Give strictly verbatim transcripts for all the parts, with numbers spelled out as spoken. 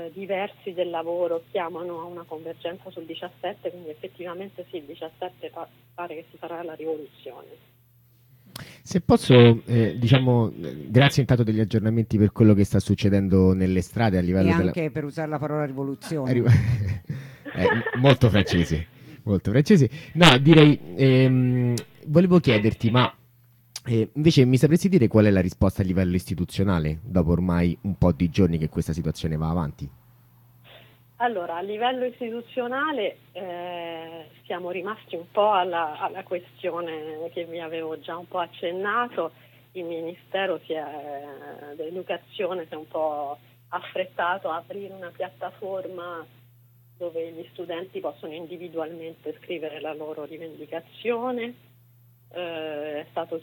diversi del lavoro chiamano a una convergenza sul diciassette, quindi effettivamente sì, il diciassette pa- pare che si farà la rivoluzione. Se posso, eh, diciamo, eh, grazie intanto degli aggiornamenti per quello che sta succedendo nelle strade a E livello della... anche per usare la parola rivoluzione. Arri- eh, m- molto francese, molto francese. No, direi, ehm, volevo chiederti, ma eh, invece mi sapresti dire qual è la risposta a livello istituzionale, dopo ormai un po' di giorni che questa situazione va avanti? Allora, a livello istituzionale eh, siamo rimasti un po' alla, alla questione che vi avevo già un po' accennato. Il Ministero si è, dell'Educazione si è un po' affrettato a aprire una piattaforma dove gli studenti possono individualmente scrivere la loro rivendicazione. Eh, è stato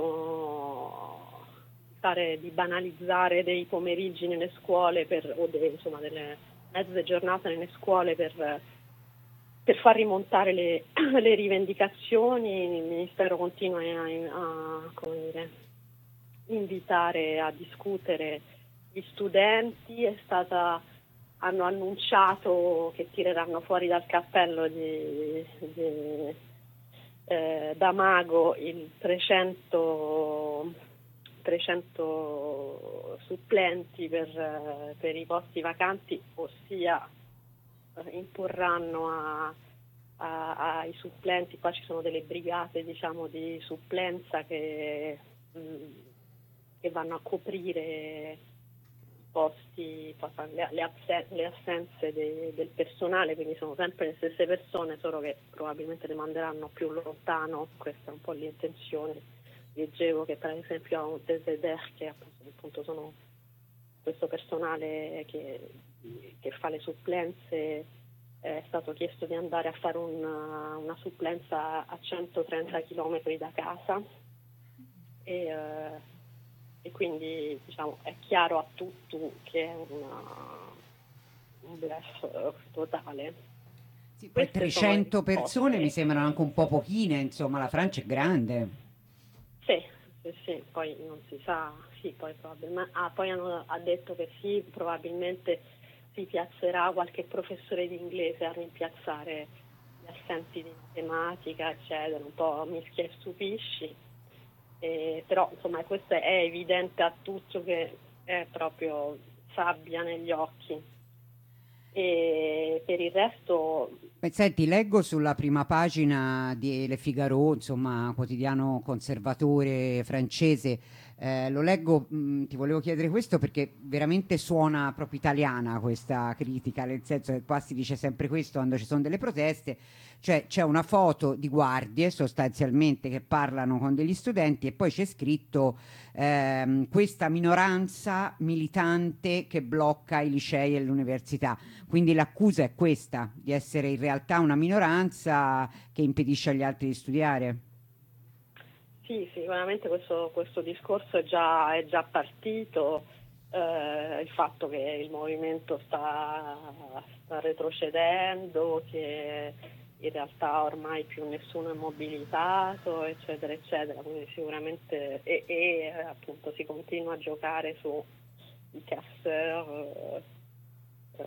chiesto fare, di banalizzare dei pomeriggi nelle scuole per, o delle, insomma, delle mezze giornate nelle scuole per, per far rimontare le, le rivendicazioni. Il Ministero continua a, a come dire, invitare a discutere gli studenti. È stata, hanno annunciato che tireranno fuori dal cappello di, di eh, da mago il trecento, trecento supplenti per, eh, per i posti vacanti, ossia eh, imporranno a, a, ai supplenti, qua ci sono delle brigate, diciamo, di supplenza che, mh, che vanno a coprire posti, le, le, assen- le assenze de- del personale, quindi sono sempre le stesse persone, solo che probabilmente le manderanno più lontano. Questa è un po' l'intenzione. Leggevo che per esempio a un Deseder, che appunto sono questo personale che, che fa le supplenze, è stato chiesto di andare a fare una, una supplenza a centotrenta chilometri da casa e, eh, e quindi, diciamo, è chiaro a tutti che è una, un bluff eh, totale. Sì, poi Queste sono le trecento persone mi risposte. sembrano anche un po' pochine, insomma, la Francia è grande. Sì, sì, sì, poi non si sa, sì, poi probabilmente, ah, poi hanno, ha detto che sì, probabilmente si piazzerà qualche professore di inglese a rimpiazzare gli assenti di matematica, eccetera, un po' mischia e stupisci, eh, però insomma questo è evidente a tutti che è proprio sabbia negli occhi. E per il resto Beh, senti, leggo sulla prima pagina di Le Figaro, insomma, quotidiano conservatore francese, eh, lo leggo, mh, ti volevo chiedere questo perché veramente suona proprio italiana questa critica, nel senso che qua si dice sempre questo quando ci sono delle proteste, cioè c'è una foto di guardie sostanzialmente che parlano con degli studenti e poi c'è scritto ehm, questa minoranza militante che blocca i licei e le università. Quindi l'accusa è questa, di essere in realtà una minoranza che impedisce agli altri di studiare. sì, sicuramente questo, questo discorso è già, è già partito, eh, il fatto che il movimento sta, sta retrocedendo, che in realtà ormai più nessuno è mobilitato, eccetera, eccetera, quindi sicuramente e, e eh, appunto si continua a giocare su i casseur, eh,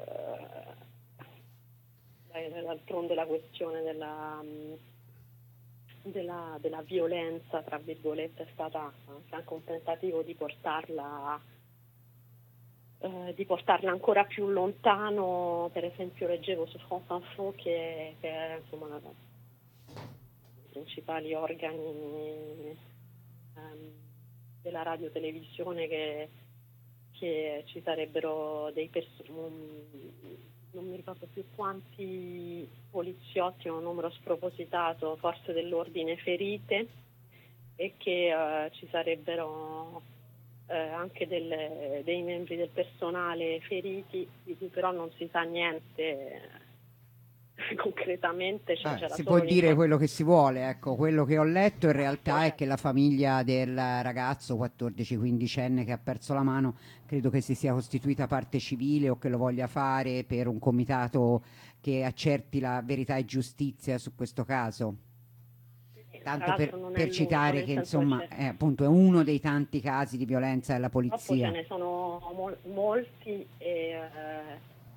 eh, d'altronde la questione della Della, della violenza, tra virgolette, è stata anche un tentativo di portarla, eh, di portarla ancora più lontano. Per esempio leggevo su France Info che, che è, insomma, i principali organi ehm, della radio-televisione che, che ci sarebbero dei pers- un- non mi ricordo più quanti poliziotti, un numero spropositato, forze dell'ordine ferite, e che eh, ci sarebbero eh, anche delle, dei membri del personale feriti, di cui però non si sa niente eh, concretamente, cioè Vabbè, c'era si può solo dire l'informazione. quello che si vuole, ecco, quello che ho letto in realtà è che la famiglia del ragazzo quattordici quindicenne che ha perso la mano credo che si sia costituita parte civile o che lo voglia fare per un comitato che accerti la verità e giustizia su questo caso. Tra Tanto per, l'altro non è per l'unico, citare nel che senso che insomma c'è. è appunto è uno dei tanti casi di violenza della Purtroppo ce polizia. ne sono mol- molti e, eh,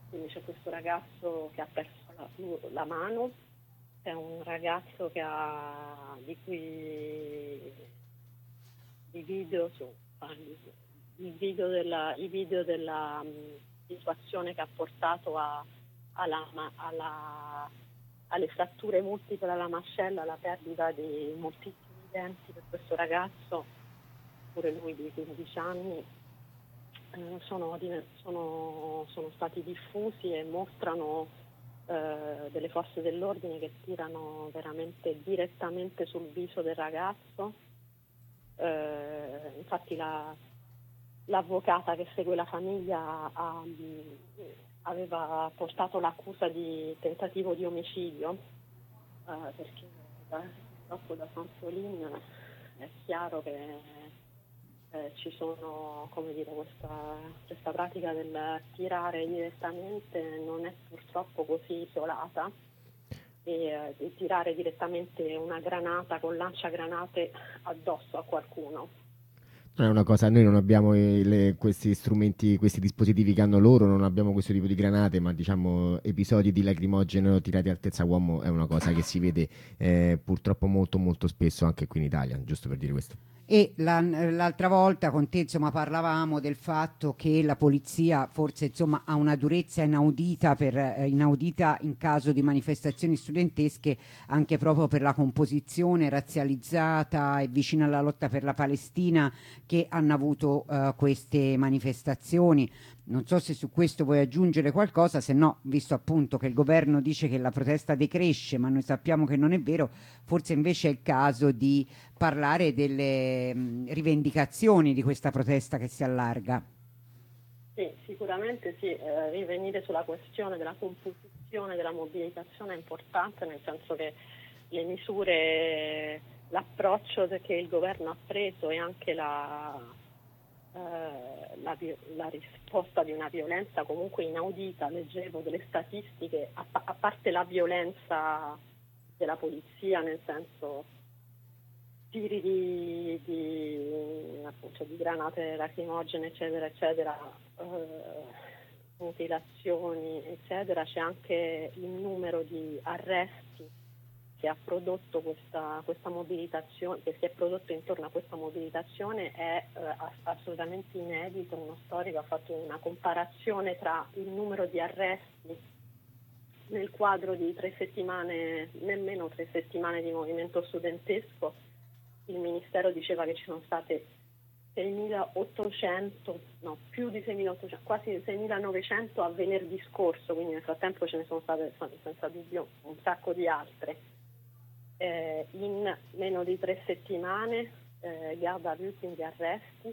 quindi c'è questo ragazzo che ha perso la, la mano, è un ragazzo che ha, di cui i video, su, il video della, i video della um, situazione che ha portato a, alla, alla, alle fratture multiple alla mascella, alla perdita di moltissimi denti per questo ragazzo, pure lui di quindici anni, eh, sono, sono, sono stati diffusi e mostrano eh, delle forze dell'ordine che tirano veramente direttamente sul viso del ragazzo. Eh, infatti la, l'avvocata che segue la famiglia ha, aveva portato l'accusa di tentativo di omicidio, eh, perché da, dopo da San Solin è chiaro che eh, ci sono, come dire, questa, questa pratica del tirare direttamente non è purtroppo così isolata, e eh, di tirare direttamente una granata con lanciagranate addosso a qualcuno. Non è una cosa, noi non abbiamo i- le- questi strumenti, questi dispositivi che hanno loro, non abbiamo questo tipo di granate, ma diciamo episodi di lacrimogeno tirati a altezza uomo è una cosa che si vede eh, purtroppo molto molto spesso anche qui in Italia, giusto per dire questo. E la- l'altra volta con te insomma parlavamo del fatto che la polizia forse insomma ha una durezza inaudita, per, eh, inaudita in caso di manifestazioni studentesche, anche proprio per la composizione razzializzata e vicina alla lotta per la Palestina che hanno avuto eh, queste manifestazioni. Non so se su questo vuoi aggiungere qualcosa, se no, visto appunto che il governo dice che la protesta decresce, ma noi sappiamo che non è vero, forse invece è il caso di parlare delle mh, rivendicazioni di questa protesta che si allarga. Sì, sicuramente sì, eh, rivenire sulla questione della composizione della mobilitazione è importante, nel senso che le misure, l'approccio che il governo ha preso e anche la, eh, la, la risposta di una violenza comunque inaudita. Leggevo delle statistiche, a, a parte la violenza della polizia, nel senso tiri di, di, appunto, di granate lacrimogene, eccetera, eccetera, eh, mutilazioni, eccetera, c'è anche il numero di arresti che ha prodotto questa, questa mobilitazione, che si è prodotto intorno a questa mobilitazione è eh, assolutamente inedito. Uno storico ha fatto una comparazione tra il numero di arresti nel quadro di tre settimane, nemmeno tre settimane di movimento studentesco. Il Ministero diceva che ci sono state seimilaottocento, no, più di seimilaottocento, quasi seimilanovecento a venerdì scorso, quindi nel frattempo ce ne sono state senza dubbio un sacco di altre. Eh, in meno di tre settimane, eh, Garda gli ultimi arresti,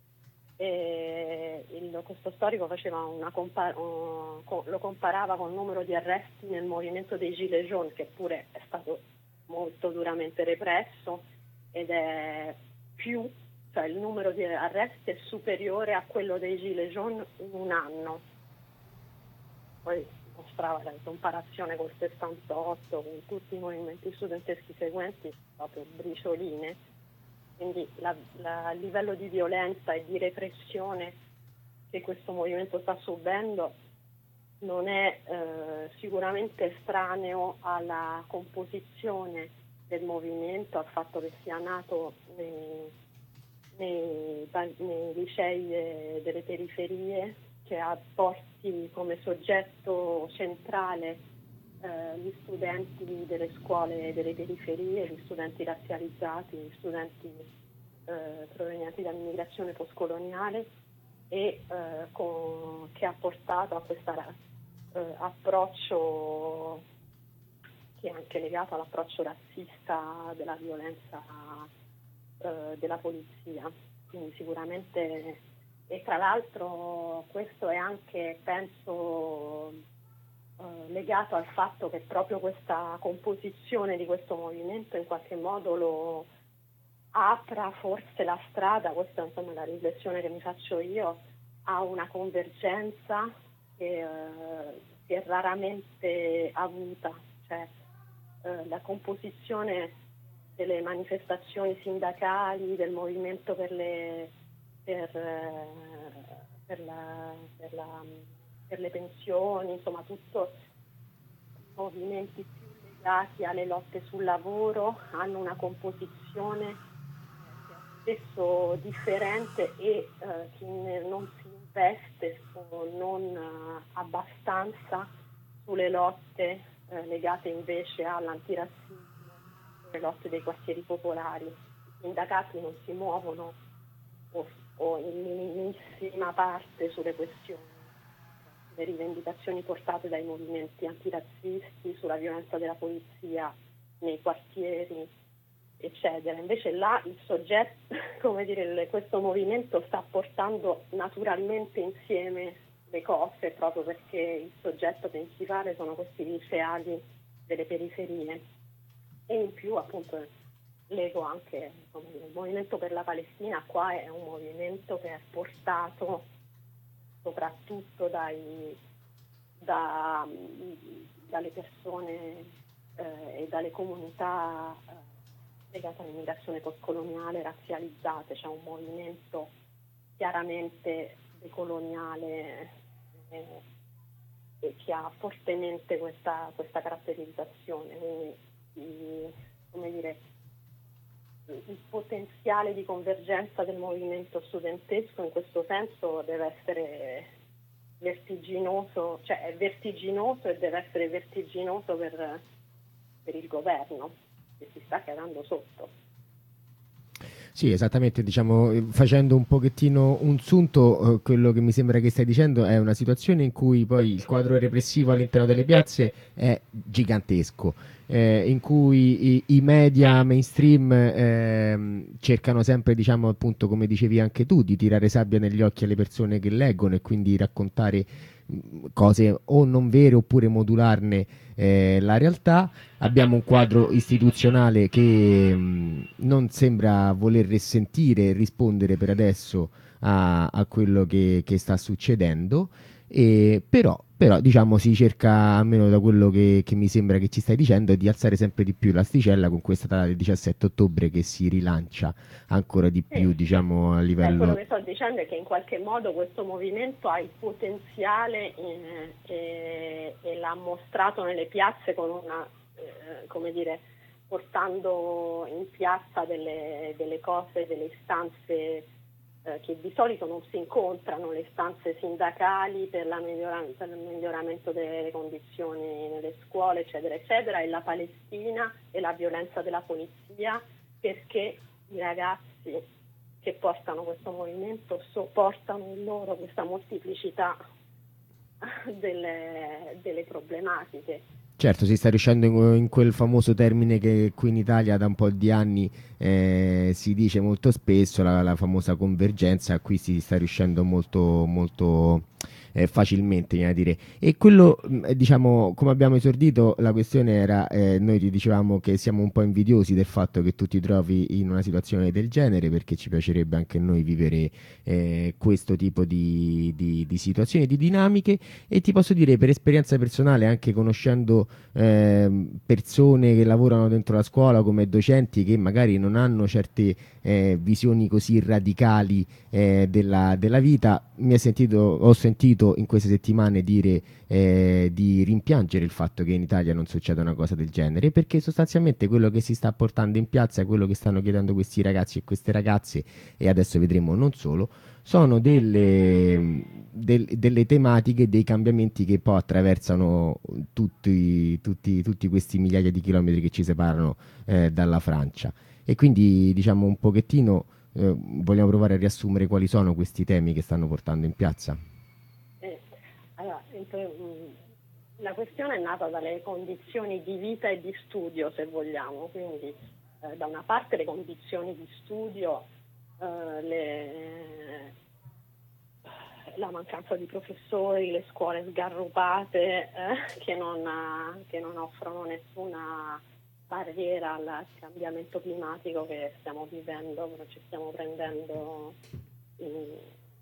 e il, questo storico faceva una compar- uh, co- lo comparava con il numero di arresti nel movimento dei Gilets jaunes, che pure è stato molto duramente represso, ed è più, cioè il numero di arresti è superiore a quello dei Gilets jaunes in un anno. Poi mostrava la comparazione col sessantotto, con tutti i movimenti studenteschi seguenti, proprio bricioline. Quindi la, la, il livello di violenza e di repressione che questo movimento sta subendo non è eh, sicuramente estraneo alla composizione del movimento, al fatto che sia nato nei, nei, nei licei delle periferie, che ha porti come soggetto centrale eh, gli studenti delle scuole delle periferie, gli studenti razzializzati, gli studenti eh, provenienti dall'immigrazione postcoloniale, e eh, con, che ha portato a questo eh, approccio che è anche legato all'approccio razzista della violenza eh, della polizia. Quindi sicuramente, e tra l'altro questo è anche, penso, eh, legato al fatto che proprio questa composizione di questo movimento in qualche modo lo apra forse la strada, questa insomma è la riflessione che mi faccio io, a una convergenza che, eh, che è raramente avuta, cioè eh, la composizione delle manifestazioni sindacali, del movimento per, le, per, eh, per, la, per, la, per le pensioni, insomma tutto movimenti più legati alle lotte sul lavoro hanno una composizione spesso differente e eh, chi ne- non si investe o non eh, abbastanza sulle lotte eh, legate invece all'antirazzismo, le lotte dei quartieri popolari. I sindacati non si muovono o, o in minimissima parte sulle questioni, le rivendicazioni portate dai movimenti antirazzisti, sulla violenza della polizia nei quartieri, eccetera. Invece là il soggetto, come dire, il- questo movimento sta portando naturalmente insieme le cose, proprio perché il soggetto principale sono questi liceali delle periferie. E in più appunto leggo anche, come dire, il movimento per la Palestina qua è un movimento che è portato soprattutto dai, da, dalle persone eh, e dalle comunità eh, legate all'immigrazione postcoloniale razzializzate. C'è un movimento chiaramente decoloniale eh, e che ha fortemente questa, questa caratterizzazione. Quindi, i- come dire, il potenziale di convergenza del movimento studentesco in questo senso deve essere vertiginoso, cioè è vertiginoso e deve essere vertiginoso per, per il governo che si sta cagando sotto. Sì, esattamente, diciamo, eh, facendo un pochettino un sunto, eh, quello che mi sembra che stai dicendo è una situazione in cui poi il quadro repressivo all'interno delle piazze è gigantesco, eh, in cui i, i media mainstream ehm, cercano sempre, diciamo, appunto, come dicevi anche tu, di tirare sabbia negli occhi alle persone che leggono e quindi raccontare mh, cose o non vere oppure modularne eh, la realtà. Abbiamo un quadro istituzionale che mh, non sembra voler risentire e rispondere per adesso a, a quello che, che sta succedendo, e però, però diciamo si cerca, almeno da quello che, che mi sembra che ci stai dicendo, di alzare sempre di più l'asticella con questa data del diciassette ottobre che si rilancia ancora di più, Sì. diciamo, a Eh, quello livello... che sto dicendo è che in qualche modo questo movimento ha il potenziale eh, e, e l'ha mostrato nelle piazze con una, eh, come dire, portando in piazza delle, delle cose, delle istanze eh, che di solito non si incontrano, le istanze sindacali per, la migliora- per il miglioramento delle condizioni nelle scuole, eccetera, eccetera, e la Palestina e la violenza della polizia, perché i ragazzi che portano questo movimento sopportano in loro questa molteplicità delle, delle problematiche. Certo, si sta riuscendo in, in quel famoso termine che qui in Italia da un po' di anni eh, si dice molto spesso, la, la famosa convergenza, qui si sta riuscendo molto, molto eh, facilmente, viene a dire. E quello, mh, eh, diciamo, come abbiamo esordito, la questione era, eh, noi ti dicevamo che siamo un po' invidiosi del fatto che tu ti trovi in una situazione del genere, perché ci piacerebbe anche a noi vivere eh, questo tipo di, di, di situazioni, di dinamiche. E ti posso dire per esperienza personale, anche conoscendo ehm, persone che lavorano dentro la scuola come docenti che magari non hanno certe eh, visioni così radicali eh, della, della vita, mi è sentito, ho sentito in queste settimane dire eh, di rimpiangere il fatto che in Italia non succeda una cosa del genere, perché sostanzialmente quello che si sta portando in piazza è quello che stanno chiedendo questi ragazzi e queste ragazze, e adesso vedremo non solo, sono delle, del- delle tematiche, dei cambiamenti che poi attraversano tutti, tutti- tutti questi migliaia di chilometri che ci separano eh, dalla Francia. E quindi diciamo un pochettino eh, vogliamo provare a riassumere quali sono questi temi che stanno portando in piazza. Eh, allora, int- mh, la questione è nata dalle condizioni di vita e di studio, se vogliamo, quindi eh, da una parte le condizioni di studio, eh, le- la mancanza di professori, le scuole sgarrupate eh, che, non, che non offrono nessuna barriera al cambiamento climatico che stiamo vivendo, che ci stiamo prendendo in,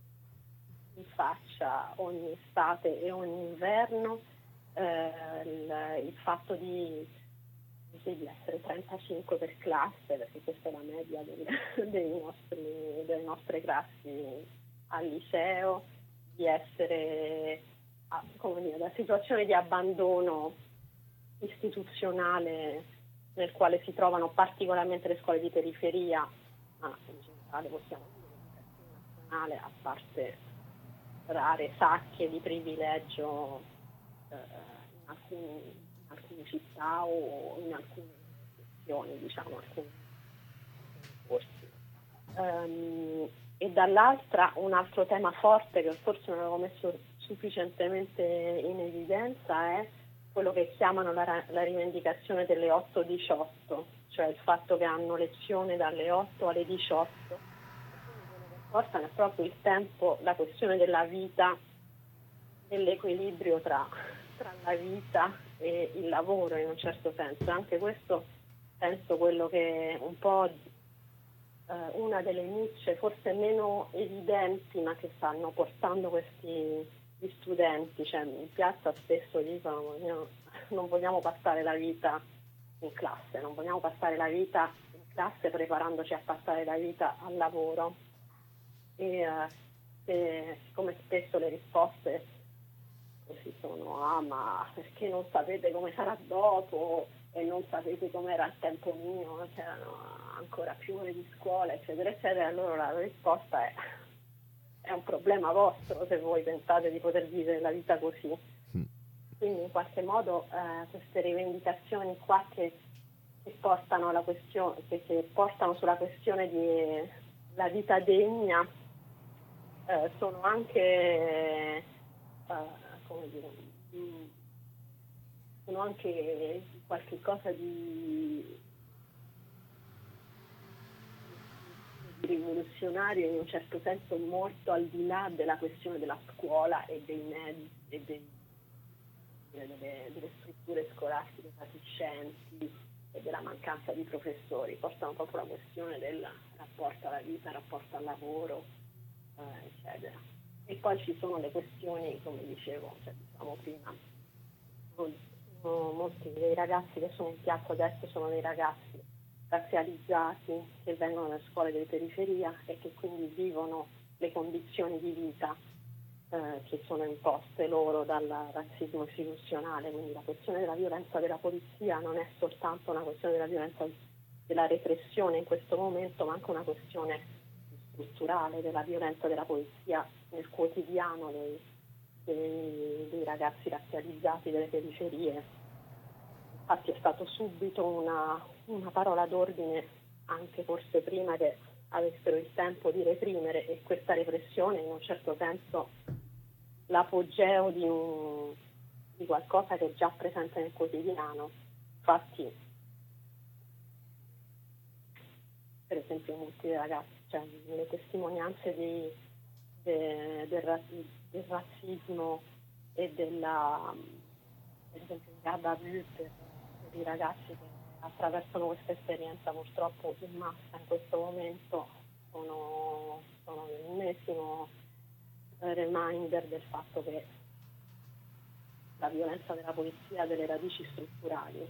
in faccia ogni estate e ogni inverno, eh, il, il fatto di, sì, di essere trentacinque per classe, perché questa è la media del, dei nostri, delle nostre classi al liceo, di essere a, come dire, da situazione di abbandono istituzionale nel quale si trovano particolarmente le scuole di periferia, ma in generale possiamo dire l'educazione nazionale, a parte rare sacche di privilegio eh, in, alcuni, in alcune città o in alcune sezioni, diciamo, alcuni corsi. Um, e dall'altra un altro tema forte che forse non avevo messo sufficientemente in evidenza è quello che chiamano la, la rivendicazione delle otto diciotto, cioè il fatto che hanno lezione dalle otto alle diciotto. Quello che portano è proprio il tempo, la questione della vita, dell'equilibrio tra, tra la vita e il lavoro in un certo senso. Anche questo penso quello che un po' una delle nicce forse meno evidenti ma che stanno portando questi gli studenti, cioè in piazza spesso dicono no, non vogliamo passare la vita in classe, non vogliamo passare la vita in classe preparandoci a passare la vita al lavoro e eh, siccome spesso le risposte così sono ah ma perché non sapete come sarà dopo e non sapete com'era il tempo mio, c'erano ancora più ore di scuola, eccetera, eccetera, allora la risposta è è un problema vostro se voi pensate di poter vivere la vita così. Mm. Quindi in qualche modo eh, queste rivendicazioni qua che, che portano alla questione, che, che portano sulla questione di la vita degna eh, sono anche eh, come dire, mh, sono anche qualche cosa di rivoluzionario in un certo senso molto al di là della questione della scuola e dei mezzi e dei, delle, delle strutture scolastiche fatiscenti e della mancanza di professori, portano proprio la questione del rapporto alla vita, rapporto al lavoro, eh, eccetera. E poi ci sono le questioni, come dicevo, cioè, diciamo prima, molti dei ragazzi che sono in piazza adesso sono dei ragazzi razzializzati che vengono dalle scuole di periferia e che quindi vivono le condizioni di vita eh, che sono imposte loro dal razzismo istituzionale. Quindi la questione della violenza della polizia non è soltanto una questione della violenza della repressione in questo momento, ma anche una questione strutturale della violenza della polizia nel quotidiano dei, dei, dei ragazzi razzializzati delle periferie. Infatti è stato subito una, una parola d'ordine, anche forse prima che avessero il tempo di reprimere, e questa repressione in un certo senso l'apogeo di, un, di qualcosa che è già presente nel quotidiano. Infatti, per esempio molti ragazzi, cioè le testimonianze di, de, del, del razzismo e della, per esempio, il garda per i ragazzi che attraversano questa esperienza purtroppo in massa in questo momento sono, sono l'ennesimo reminder del fatto che la violenza della polizia ha delle radici strutturali.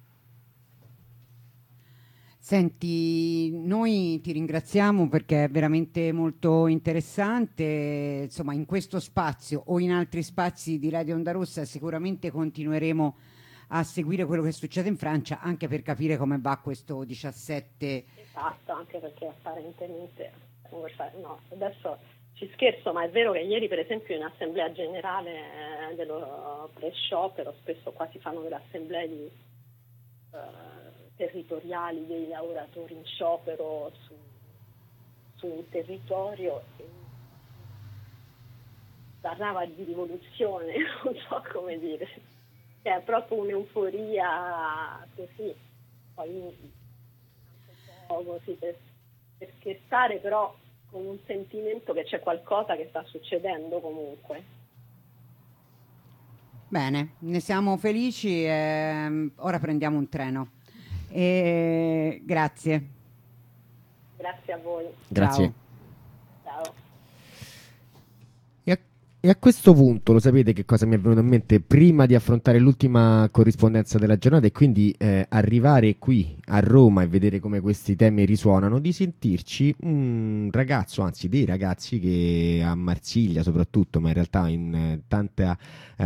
Senti, noi ti ringraziamo perché è veramente molto interessante, insomma in questo spazio o in altri spazi di Radio Onda Rossa sicuramente continueremo a seguire quello che succede in Francia, anche per capire come va questo diciassette. Esatto, anche perché apparentemente no, adesso ci scherzo, ma è vero che ieri per esempio in assemblea generale eh, dello pre-sciopero spesso qua si fanno delle assemblee di, eh, territoriali dei lavoratori in sciopero su, su un territorio e parlava di rivoluzione, non so come dire. È proprio un'euforia così, poi un po' così per, per scherzare, però con un sentimento che c'è qualcosa che sta succedendo comunque. Bene, ne siamo felici, e ora prendiamo un treno. E grazie. Grazie a voi. Grazie. Ciao. Ciao. E a questo punto lo sapete che cosa mi è venuto in mente prima di affrontare l'ultima corrispondenza della giornata e quindi eh, arrivare qui a Roma e vedere come questi temi risuonano, di sentirci un ragazzo, anzi dei ragazzi che a Marsiglia soprattutto, ma in realtà in eh, tanta